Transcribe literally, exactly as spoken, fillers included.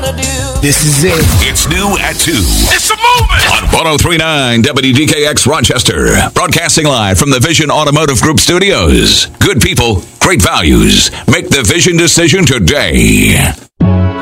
gonna do? This is it. It's new at two. It's a movement! On one oh three point nine W D K X Rochester. Broadcasting live from the Vision Automotive Group studios. Good people, great values. Make the Vision decision today.